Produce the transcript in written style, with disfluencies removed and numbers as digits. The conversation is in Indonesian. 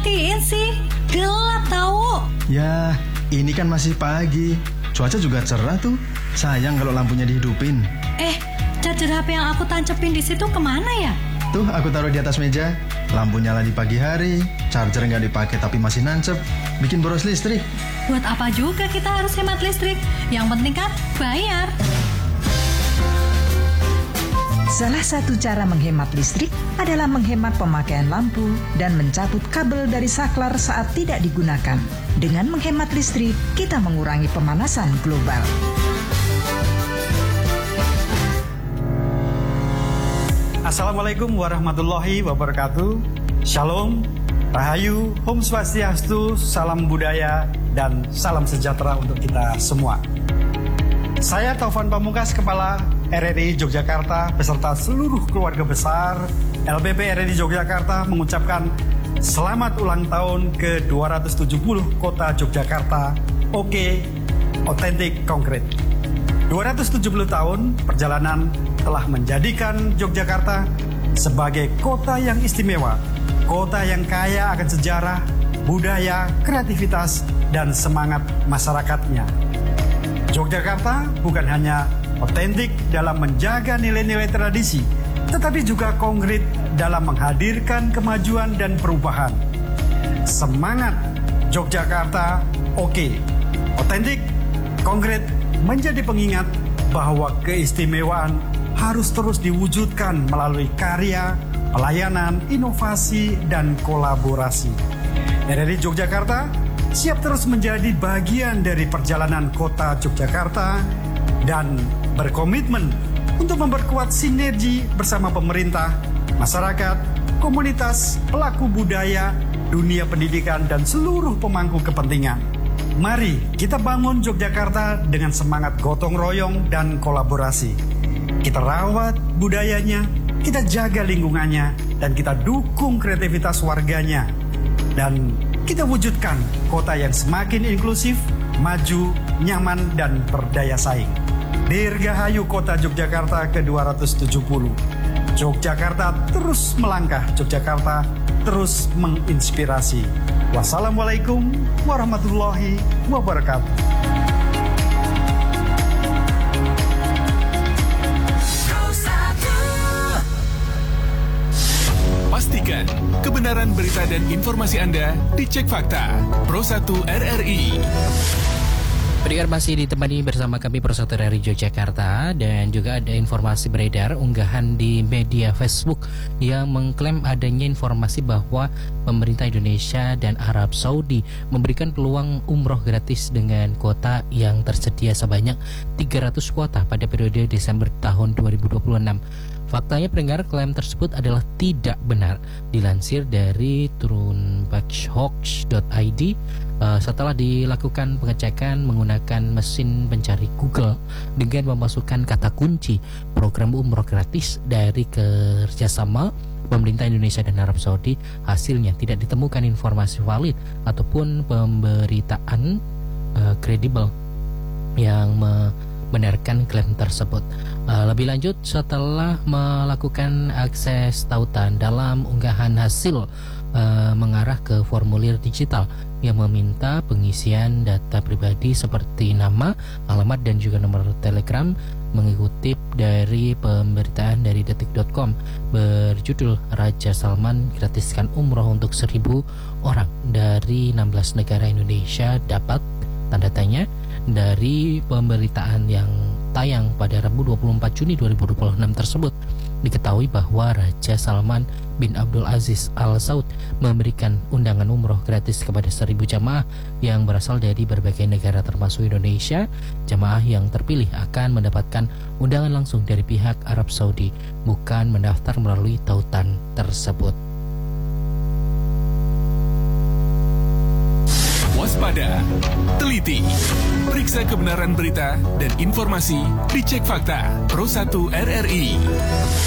dimatiin sih? Gelap tahu. Ya, ini kan masih pagi. Cuaca juga cerah tuh. Sayang kalau lampunya dihidupin. Charger HP yang aku tancepin di situ kemana ya? Tuh, aku taruh di atas meja. Lampu nyala di pagi hari. Charger nggak dipakai tapi masih nancep. Bikin boros listrik. Buat apa juga kita harus hemat listrik? Yang penting kan bayar. Salah satu cara menghemat listrik adalah menghemat pemakaian lampu dan mencabut kabel dari saklar saat tidak digunakan. Dengan menghemat listrik, kita mengurangi pemanasan global. Assalamualaikum warahmatullahi wabarakatuh. Shalom, Rahayu, Om Swastiastu, salam budaya, dan salam sejahtera untuk kita semua. Saya Taufan Pamungkas, Kepala RRI Yogyakarta beserta seluruh keluarga besar LBP RRI Yogyakarta mengucapkan selamat ulang tahun ke-270 Kota Yogyakarta. Oke, otentik konkret. 270 tahun perjalanan telah menjadikan Yogyakarta sebagai kota yang istimewa, kota yang kaya akan sejarah, budaya, kreativitas, dan semangat masyarakatnya. Yogyakarta bukan hanya otentik dalam menjaga nilai-nilai tradisi, tetapi juga konkret dalam menghadirkan kemajuan dan perubahan. Semangat Yogyakarta oke, otentik, konkret menjadi pengingat bahwa keistimewaan harus terus diwujudkan melalui karya, pelayanan, inovasi, dan kolaborasi. RRI Yogyakarta siap terus menjadi bagian dari perjalanan kota Yogyakarta dan berkomitmen untuk memperkuat sinergi bersama pemerintah, masyarakat, komunitas, pelaku budaya, dunia pendidikan, dan seluruh pemangku kepentingan. Mari kita bangun Yogyakarta dengan semangat gotong royong dan kolaborasi. Kita rawat budayanya, kita jaga lingkungannya, dan kita dukung kreativitas warganya. Dan kita wujudkan kota yang semakin inklusif, maju, nyaman, dan berdaya saing. Dirgahayu Kota Yogyakarta ke-270. Yogyakarta terus melangkah, Yogyakarta terus menginspirasi. Wassalamualaikum warahmatullahi wabarakatuh. Pastikan kebenaran berita dan informasi Anda dicek fakta. Pro 1 RRI. Pendengar masih ditemani bersama kami Pro 1 RRI Yogyakarta, dan juga ada informasi beredar unggahan di media Facebook yang mengklaim adanya informasi bahwa pemerintah Indonesia dan Arab Saudi memberikan peluang umroh gratis dengan kuota yang tersedia sebanyak 300 kuota pada periode Desember tahun 2026. Faktanya pendengar, klaim tersebut adalah tidak benar. Dilansir dari turunbackhoax.id, setelah dilakukan pengecekan menggunakan mesin pencari Google dengan memasukkan kata kunci program umroh gratis dari kerjasama pemerintah Indonesia dan Arab Saudi, hasilnya tidak ditemukan informasi valid ataupun pemberitaan kredibel yang membenarkan klaim tersebut. Lebih lanjut, setelah melakukan akses tautan dalam unggahan hasil mengarah ke formulir digital yang meminta pengisian data pribadi seperti nama, alamat, dan juga nomor telegram, mengutip dari pemberitaan dari detik.com berjudul Raja Salman gratiskan umroh untuk 1.000 orang dari 16 negara Indonesia dapat tanda tanya. Dari pemberitaan yang tayang pada Rabu 24 Juni 2026 tersebut, diketahui bahwa Raja Salman bin Abdul Aziz Al Saud memberikan undangan umroh gratis kepada 1.000 jamaah yang berasal dari berbagai negara termasuk Indonesia. Jamaah yang terpilih akan mendapatkan undangan langsung dari pihak Arab Saudi, bukan mendaftar melalui tautan tersebut. Waspada, teliti, periksa kebenaran berita dan informasi dicek fakta. Pro 1 RRI.